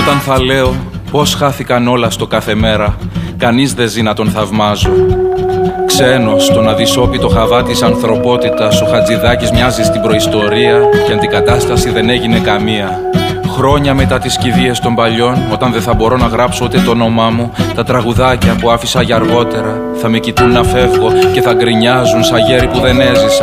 Όταν θα λέω πως χάθηκαν όλα στο κάθε μέρα, κανείς δεν ζει να τον θαυμάζω. Ξένος, στον αδυσόπιτο χαβά της ανθρωπότητας, ο Χατζηδάκης μοιάζει στην προϊστορία και αντικατάσταση δεν έγινε καμία. Χρόνια μετά τις κηδείες των παλιών, όταν δεν θα μπορώ να γράψω ούτε το όνομά μου, τα τραγουδάκια που άφησα για αργότερα θα με κοιτούν να φεύγω και θα γκρινιάζουν σαν γέροι που δεν έζησα.